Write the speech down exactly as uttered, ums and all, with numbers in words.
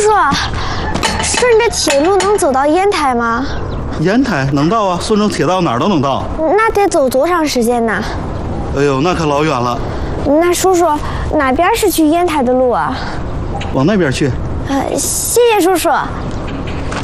叔，顺着铁路能走到烟台吗？ 烟台能到啊，顺着铁道哪儿都能到。 那得走多长时间呢？ 哎呦，那可老远了。 那叔叔，哪边是去烟台的路啊？ 往那边去。 呃，谢谢叔叔。